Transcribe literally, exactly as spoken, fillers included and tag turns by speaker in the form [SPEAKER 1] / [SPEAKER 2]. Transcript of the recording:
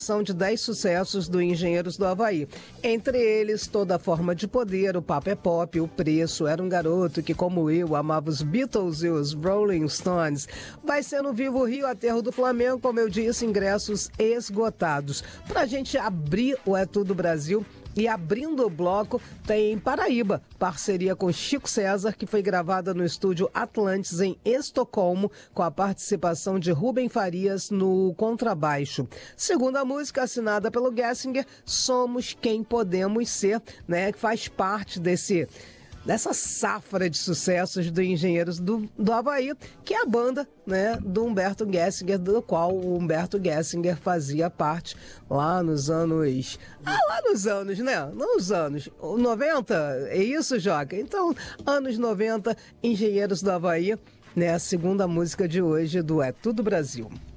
[SPEAKER 1] São de dez sucessos do Engenheiros do Havaí. Entre eles, Toda Forma de Poder, O Papo é Pop, O Preço, Era um Garoto que, como eu, amava os Beatles e os Rolling Stones. Vai ser no Vivo Rio, Aterro do Flamengo, como eu disse, ingressos esgotados. Pra gente abrir o É Tudo Brasil, e abrindo o bloco, tem Paraíba, parceria com Chico César, que foi gravada no estúdio Atlantis, em Estocolmo, com a participação de Rubem Farias no contrabaixo. Segunda música, assinada pelo Gessinger, Somos Quem Podemos Ser, né, que faz parte desse... dessa safra de sucessos do Engenheiros do, do Havaí, que é a banda, né, do Humberto Gessinger, do qual o Humberto Gessinger fazia parte lá nos anos... Ah, lá nos anos, né? Nos anos noventa, é isso, Joca? Então, anos noventa, Engenheiros do Havaí, né, a segunda música de hoje do É Tudo Brasil.